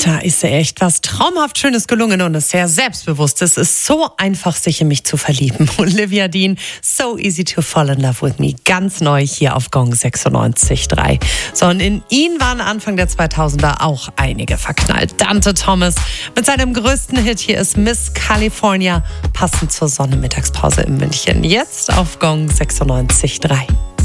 Da ist ja echt was traumhaft Schönes gelungen und ist sehr selbstbewusst. Es ist so einfach, sich in mich zu verlieben. Olivia Dean, So Easy to Fall in Love with Me. Ganz neu hier auf Gong 96.3. So, und in ihn waren Anfang der 2000er auch einige verknallt. Dante Thomas mit seinem größten Hit hier ist Miss California, passend zur Sonnenmittagspause in München. Jetzt auf Gong 96.3.